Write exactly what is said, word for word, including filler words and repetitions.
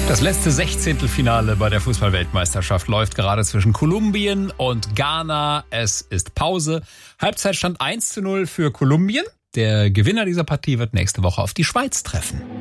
Das letzte Sechzehntelfinale bei der Fußball-Weltmeisterschaft läuft gerade zwischen Kolumbien und Ghana. Es ist Pause. Halbzeitstand eins zu null für Kolumbien. Der Gewinner dieser Partie wird nächste Woche auf die Schweiz treffen.